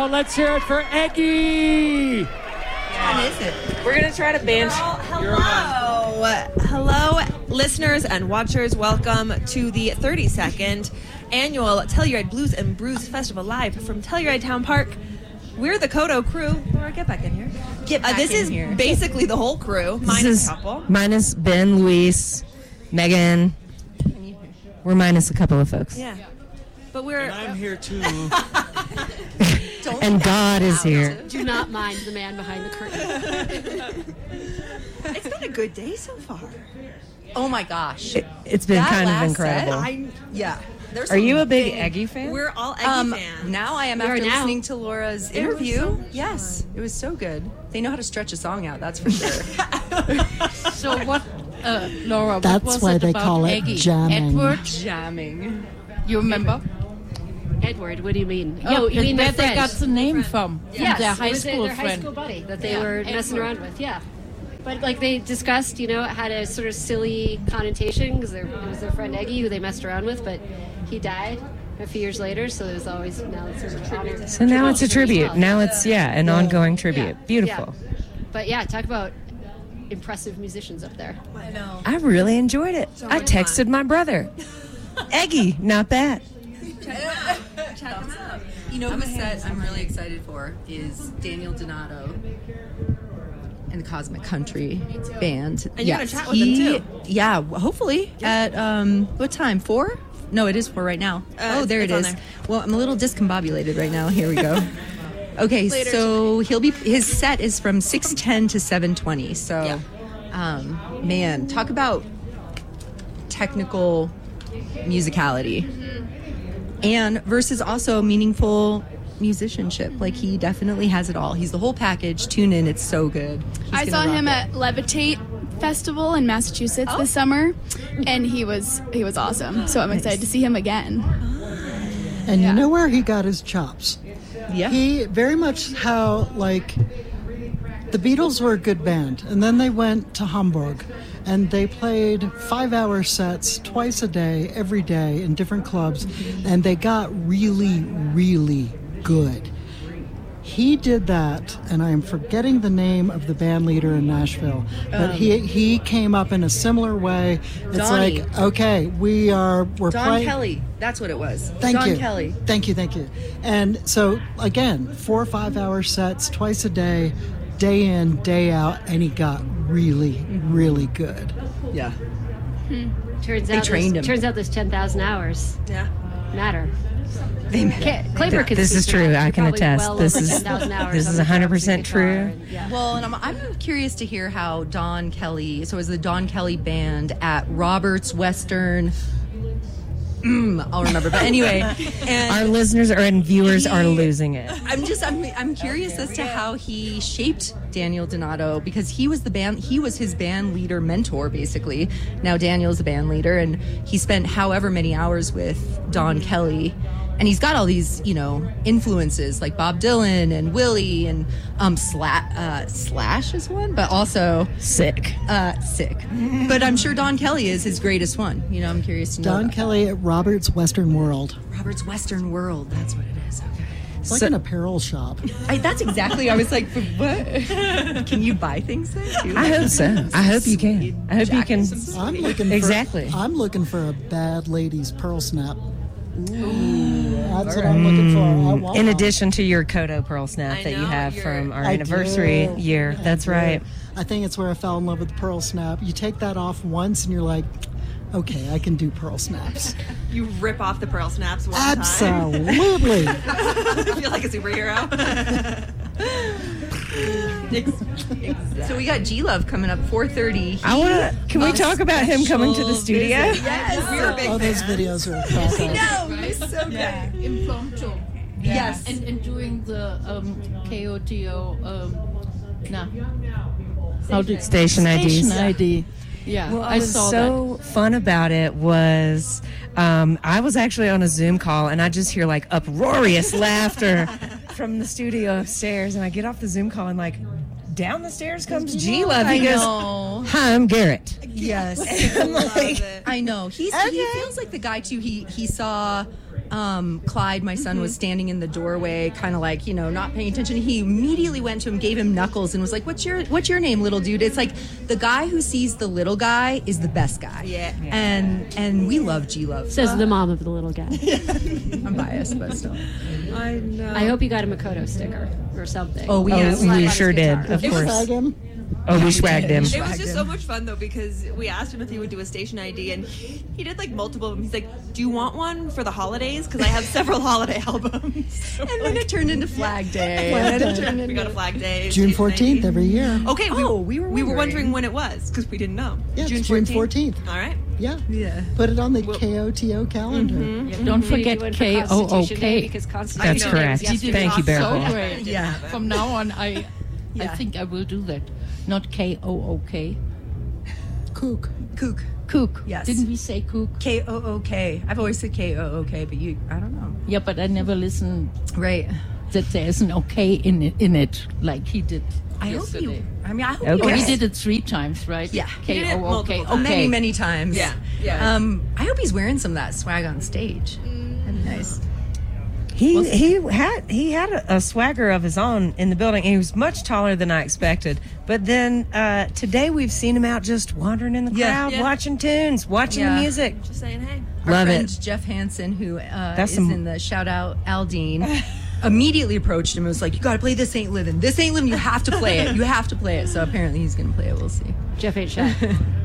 Oh, let's hear it for Eggy. What is it? We're going to try to band. Hello, listeners and watchers. Welcome to the 32nd annual Telluride Blues and Brews Festival live from Telluride Town Park. We're the Kodo crew. Laura, get back in here. This is basically the whole crew, minus a couple. Minus Ben, Luis, Megan. We're minus a couple of folks. Yeah. But we're... I'm here too. And God is here. Do not mind the man behind the curtain. It's been a good day so far. Oh my gosh. It's been kind of incredible. Are you a big Eggy fan? We're all Eggy fans. Now I am We are after now. listening to Laura's interview. Yes, it was so good. They know how to stretch a song out, that's for sure. So what, Laura, That's what was why it they about call it Eggy? jamming. Edward, Jamming. you remember? Edward, what do you mean? You mean where their they got friend? the name from Yes, their it high was school their high friend. school buddy that they were messing around with, But like they discussed, it had a sort of silly connotation because it was their friend Eggy who they messed around with, but he died a few years later, so there's always now it's sort of tribute. So now it's a tribute. Well. Now it's, an ongoing tribute. Yeah. Beautiful. Yeah. But talk about impressive musicians up there. I know. I really enjoyed it. I texted my brother. Eggy, not bad. You know whose set I'm really excited for is Daniel Donato and the Cosmic Country Band. And you're going to chat with them too. Yeah, hopefully. At what time? 4? No, it is 4 right now. There it it's is. on there. Well, I'm a little discombobulated right now. Here we go. Okay, so his set is from 6:10 to 7:20. So, man, talk about technical musicality, and versus also meaningful musicianship. Like, he definitely has it all. He's the whole package. Tune in; it's so good. I saw him at Levitate Festival in Massachusetts this summer, and he was awesome. So I'm excited to see him again. And you know where he got his chops? Yeah. He very much how, like, the Beatles were a good band, and then they went to Hamburg, and they played 5-hour sets twice a day, every day, in different clubs, and they got really, really good. He did that, and I am forgetting the name of the band leader in Nashville, but he came up in a similar way. It's Donnie. like, okay, we're Don playing. Kelly. That's what it was. Thank Don you. Kelly. Thank you. And so, again, 4 or 5 hour sets twice a day, day in, day out, and he got really, really good. Yeah. Turns They out trained him. Turns out those 10,000 hours matter. Claiborne can This speak is to true. that. I You're can probably attest. well This over is 10,000 hours this on is the drums 100% and guitar true. and, Well, and I'm curious to hear how Don Kelly, so it was the Don Kelly Band at Roberts Western, I'll remember, but anyway. And Our listeners and viewers are losing it. I'm curious as to how he shaped Daniel Donato, because he was his band leader mentor, basically. Now Daniel's the band leader, and he spent however many hours with Don Kelly. And he's got all these, influences like Bob Dylan and Willie and Slash is one, but also Sick. But I'm sure Don Kelly is his greatest one. I'm curious to know. Don Kelly at Robert's Western World. Robert's Western World. That's what it is. Okay. It's like an apparel shop. That's exactly. I was like, what? Can you buy things there too? I hope so. I hope you can. I hope you can. I'm looking Exactly. I'm looking for a bad lady's pearl snap. Ooh, that's what I'm looking for. I want In one. addition to your Kodo Pearl Snap that you have from our anniversary year. That's right. I think it's where I fell in love with the pearl snap. You take that off once and you're like, okay, I can do pearl snaps. You rip off the pearl snaps one Absolutely. time. I feel like a superhero. So we got G-Love coming up 4:30. Can we talk about him coming to the studio? Yes, We're a big Those fan. videos are classic. No, he's so good. Impromptu. Yes. And doing the KOTO, how do Station IDs. Station ID. Yeah, What I was saw so fun about it was I was actually on a Zoom call, and I just hear like uproarious laughter from the studio upstairs, and I get off the Zoom call and like down the stairs comes G-Love. He goes, "Hi, I'm Garrett." Yes. I'm like, I know. He feels like the guy too. He saw Clyde, my son, was standing in the doorway, kind of like, not paying attention. He immediately went to him, gave him knuckles, and was like, "What's your name, little dude?" It's like the guy who sees the little guy is the best guy. Yeah. And we love G-Love. Says the mom of the little guy. I'm biased, but still. I know. I hope you got him a Kodo sticker or something. Oh, we sure did, of course. Tag him. Oh, we swagged him. It was just so much fun though because we asked him if he would do a station ID and he did like multiple of them. He's like, "Do you want one for the holidays? Because I have several holiday albums." And then it turned into Flag Day. We got a Flag Day. June station 14th ID. every year. Okay, we were wondering when it was because we didn't know. Yeah, it's June 14th. All right. Yeah. Yeah. Put it on the KOTO calendar. Don't forget Constitution Day KOOK. because Constitution That's Day correct. was yesterday. Thank you, So Bearable. great. Yeah. From now on, I Yeah. think I will do that. Not KOOK. Kook. Kook. Kook. Yes. Didn't we say kook? KOOK. I've always said KOOK, but I don't know. Yeah, but I never listened Right. that there's an okay in it like he did I hope yesterday. I hope Okay. Oh, Yes. he did it 3 times, right? Yeah. He did it KOOK. multiple times. many, many times. Yeah. I hope he's wearing some of that swag on stage. That'd be nice. He had a swagger of his own in the building, and he was much taller than I expected. But then today we've seen him out just wandering in the Yeah. crowd, Yeah. watching tunes, watching the Yeah. music. Just saying, hey. Our Love friend it. Jeff Hansen, who That's is some- in the shout out Aldine, immediately approached him and was like, "You got to play This Ain't Living. This Ain't Living. You have to play it. You have to play it." So apparently he's going to play it. We'll see. Jeff ain't shy.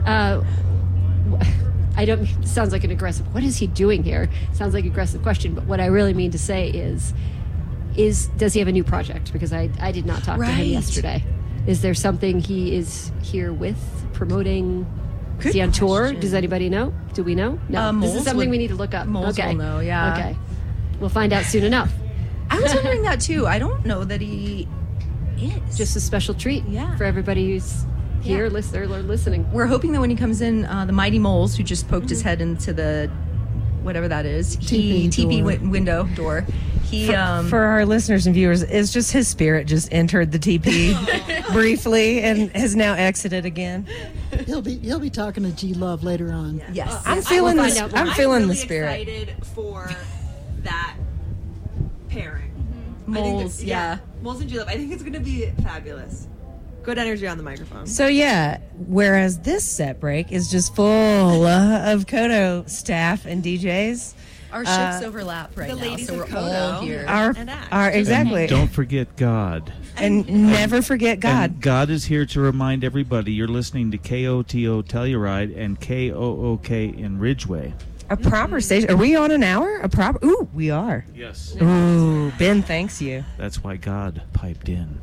I don't. Sounds like an aggressive. What is he doing here? Sounds like an aggressive question. But what I really mean to say is does he have a new project? Because I did not talk to him Right. yesterday. Is there something he is here with promoting? Is Good he on tour? question. Does anybody know? Do we know? No. This Moles is something would- we need to look up. Moles okay. will know, yeah. Okay. We'll find out soon enough. I was wondering that too. I don't know that he is. Just a special treat Yeah. for everybody who's here, Yeah. listening. We're hoping that when he comes in, the Mighty Moles, who just poked his head into the whatever that is, TP door. window door. He For our listeners and viewers, it's just his spirit just entered the TP briefly and has now exited again. He'll be talking to G Love later on. yes. I'm feeling find this. out more. I'm feeling really the spirit. excited for that pairing. Moles, yeah. Moles and Julep. I think it's going to be fabulous. Good energy on the microphone. So yeah, whereas this set break is just full of Kodo staff and DJs. Our ships overlap right the now, ladies so of we're all Kodo. here. And Ash. Our exactly, And don't forget God. and never forget God. And God is here to remind everybody you're listening to KOTO Telluride and KOOK in Ridgeway. A proper station. Are we on an hour? A proper? Ooh, we are. Yes. Ooh, Ben, thanks you. That's why God piped in.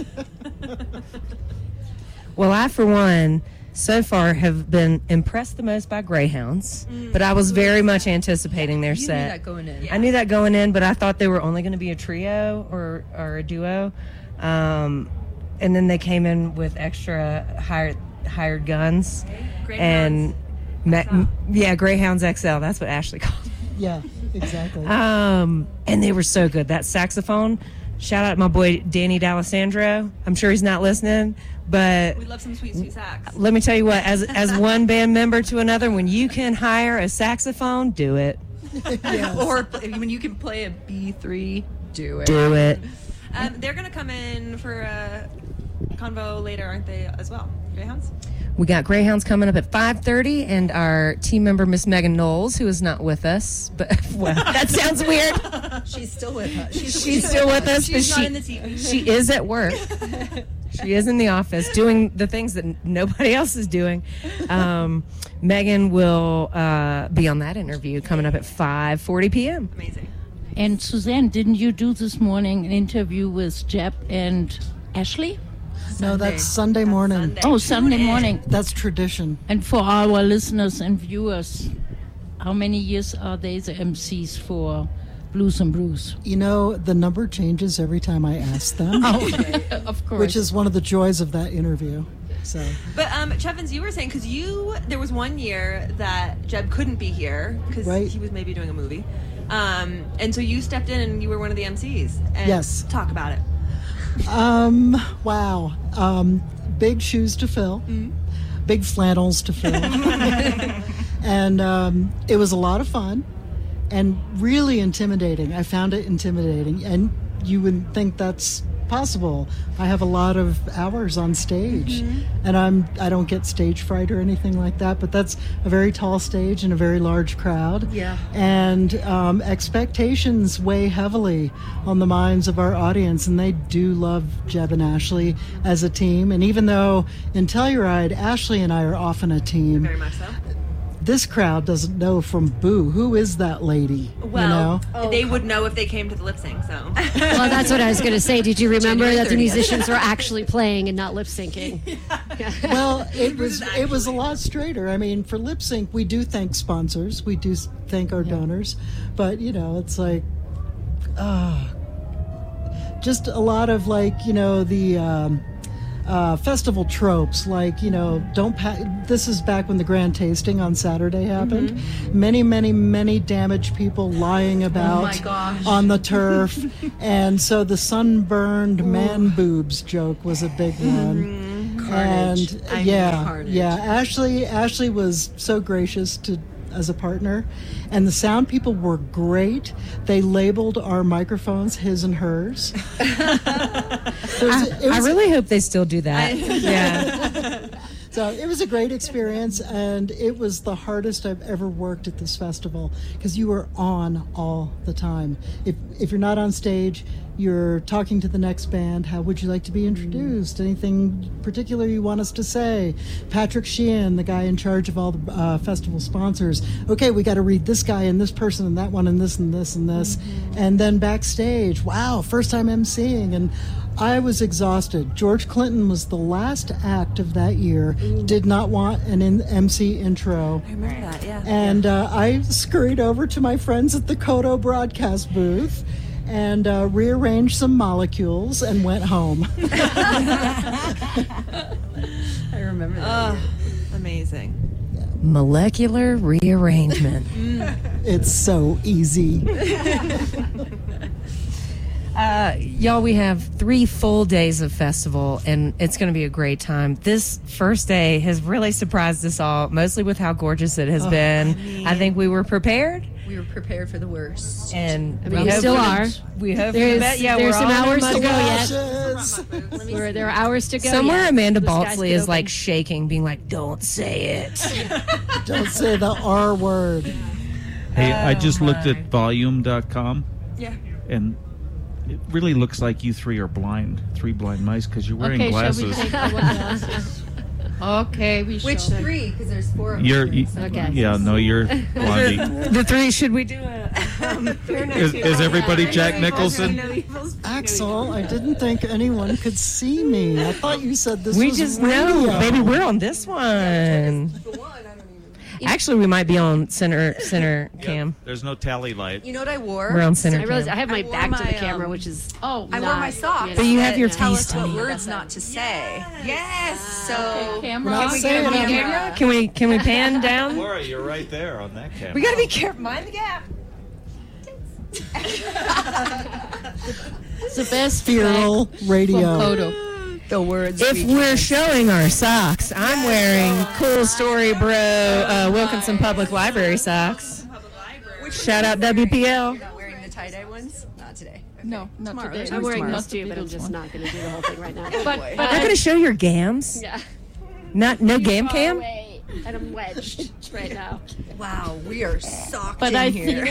Well, I, for one, so far have been impressed the most by Greyhounds, but I was very much anticipating their You knew set. that going in. I knew that going in, but I thought they were only going to be a trio or a duo. And then they came in with extra hired guns. Greyhounds Greyhounds XL. That's what Ashley called them. Yeah, exactly. And they were so good. That saxophone. Shout out to my boy Danny D'Alessandro. I'm sure he's not listening, but We love some sweet sax. let me tell you what. As one band member to another, when you can hire a saxophone, do it. Or when you can play a B3, do it. Do it. They're going to come in for a convo later, aren't they, as well? Greyhounds? We got Greyhounds coming up at 5:30, and our team member Miss Megan Knowles, who is not with us, but well, that sounds weird. She's still with us. She's still with us, but She's not in the team. she is at work. She is in the office doing the things that nobody else is doing. Megan will be on that interview coming up at 5:40 p.m. Amazing. And Suzanne, didn't you do this morning an interview with Jeb and Ashley? No, that's Sunday morning. Sunday. Oh, Sunday morning. That's tradition. And for our listeners and viewers, how many years are they the MCs for Blues and Brews? You know, the number changes every time I ask them, Of course. which is one of the joys of that interview. So, But Chevins, you were saying because there was one year that Jeb couldn't be here because Right. he was maybe doing a movie, and so you stepped in and you were one of the MCs. And Yes. talk about it. wow. Big shoes to fill, big flannels to fill. And it was a lot of fun. and really intimidating. I found it intimidating, and you wouldn't think that's possible. I have a lot of hours on stage, and I don't get stage fright or anything like that, but that's a very tall stage and a very large crowd. Yeah. And expectations weigh heavily on the minds of our audience, and they do love Jeb and Ashley as a team. And even though in Telluride, Ashley and I are often a team, Very much so. this crowd doesn't know from Boo who is that lady. Well, you know? they would know if they came to the lip sync. So. Well, that's what I was going to say. Did you remember January that the 30th. musicians were actually playing and not lip syncing? Well, it was a lot straighter. I mean, for lip sync, we do thank sponsors, we do thank our donors, but it's like, just a lot of the festival tropes, like this is back when the grand tasting on Saturday happened. Many damaged people lying about on the turf, and so the sunburned man boobs joke was a big one. Carnage. And Carnage. Ashley was so gracious as a partner, and the sound people were great. They labeled our microphones his and hers. I really hope they still do that. Yeah. So it was a great experience, and it was the hardest I've ever worked at this festival, because you are on all the time. If you're not on stage, you're talking to the next band. How would you like to be introduced? Anything particular you want us to say? Patrick Sheehan, the guy in charge of all the festival sponsors. Okay, we got to read this guy and this person and that one and this and this and this. And then backstage, wow, first time emceeing. And I was exhausted. George Clinton was the last act of that year. Did not want an MC intro. I remember that, yeah. And I scurried over to my friends at the Kodo broadcast booth and rearranged some molecules and went home. I remember that. Amazing. Molecular rearrangement. It's so easy. Y'all, we have 3 full days of festival, and it's going to be a great time. This first day has really surprised us all, mostly with how gorgeous it has been. I think we were prepared. We were prepared for the worst. And I mean, we still are. We hope There's we're some all in hours to mud go washes. yet. There are hours to go. Somewhere yet. Amanda The skies Baltzley could is open. like shaking, being like, "Don't say it." Don't say the R word. Hey, I just looked at volume.com. Yeah. And it really looks like you 3 are blind, 3 blind mice, because you're wearing glasses. Okay, we Which shall. 3? Because there's 4 of You're, them. Okay. Yeah, no, you're blondie. The 3. Should we do a? Is everybody Jack Nicholson? Axel, I didn't think anyone could see me. I thought you said this We was just radio. know, baby. We're on this one. Actually, we might be on center cam. There's no tally light. You know what I wore? We're on center I realize I cam. have my I wore back to the my, camera, which is I wore my not- socks. But you have your Tell piece us to what me. words not to say. Yes. So Camera. Not saying get a it. camera? Can we pan down? Laura, you're right there on that camera. We got to be careful. Mind the gap. It's the best Feral from radio. Kodo. the words. If we're showing our socks, I'm wearing Cool Story Bro Wilkinson Public Library socks. Shout out WPL. You're not wearing the tie-dye ones? Not today. No, not Tomorrow. today. There's I'm wearing Not those the too, but I'm Beatles just one. not going to do the whole thing right now. But boy. Not going to show your gams. yeah, No gam cam. away, and I'm wedged right now. Wow, we are socked But in I here.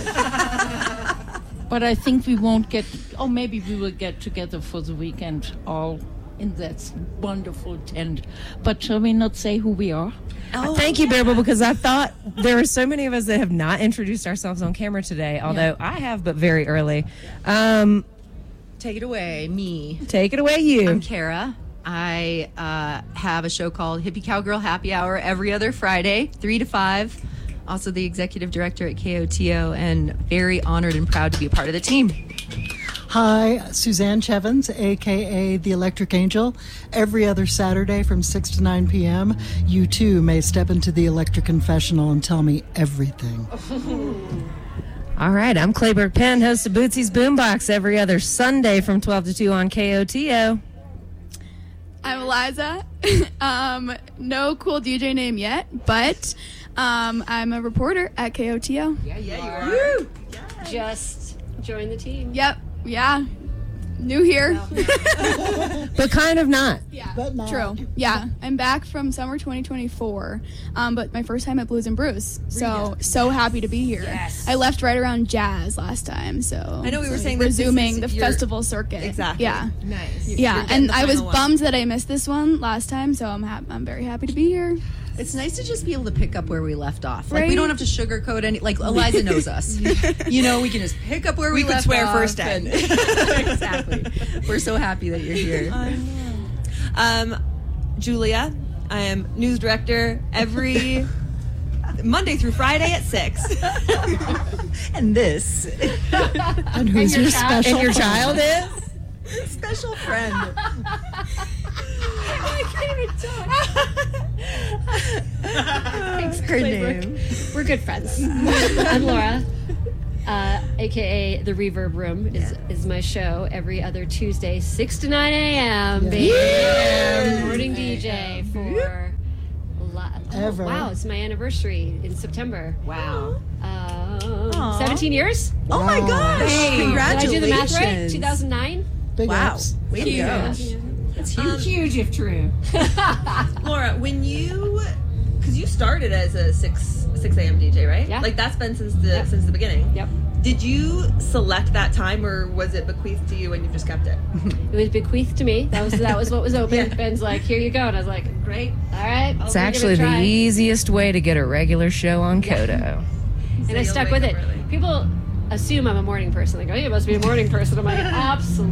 But I think we won't get. Oh, maybe we will get together for the weekend, all in that wonderful tent. But shall we not say who we are? Thank you, Bearable, because I thought there were so many of us that have not introduced ourselves on camera today, although I have, but very early. Take it away, me. Take it away, you. I'm Kara. I have a show called Hippie Cowgirl Happy Hour every other Friday, 3 to 5. Also the executive director at KOTO, and very honored and proud to be a part of the team. Hi, Suzanne Chevins, a.k.a. The Electric Angel. Every other Saturday from 6 to 9 p.m., you too may step into the Electric Confessional and tell me everything. All right, I'm Clayburg Penn, host of Bootsy's Boombox every other Sunday from 12 to 2 on KOTO. I'm Eliza. No cool DJ name yet, but I'm a reporter at KOTO. Yeah, you are. Just joined the team. Yep. Yeah. New here. But kind of not. Yeah. But not. True. Yeah. I'm back from summer 2024. But my first time at Blues and Brews. So happy to be here. Yes. I left right around jazz last time. So I know we were saying that resuming the this is your- festival circuit. Exactly. Yeah. Nice. Yeah. getting And the I was final one. bummed that I missed this one last time. So I'm very happy to be here. It's nice to just be able to pick up where we left off. Like, we Right? don't have to sugarcoat any. Like, Eliza knows us. You know, we can just pick up where we We could left swear off. first day. Exactly. We're so happy that you're here. Julia, I am news director every Monday through Friday at 6. And this And who's your special And your friend? child is? special friend. I can't even talk. Thanks, Her Claybrook. name. We're good friends. I'm Laura, aka The Reverb Room is my show every other Tuesday, 6 to 9 a.m. baby. Morning DJ for Ever. wow, it's my anniversary in September. Wow. 17 years? Oh my gosh! Did I do the math right? Congratulations. 2009. 2009? Big Wow. ups. Way to go. That's huge. Huge if true. Laura, when because you started as a 6 a.m. DJ, right? Yeah. Like that's been since the beginning. Yep. Did you select that time, or was it bequeathed to you and you just kept it? It was bequeathed to me. That was what was open. Yeah. Ben's like, here you go. And I was like, great. All right. It's actually the easiest way to get a regular show on Kodo. And I you'll stuck wake with up it. early. People assume I'm a morning person. They go, you must be a morning person. I'm like, absolutely.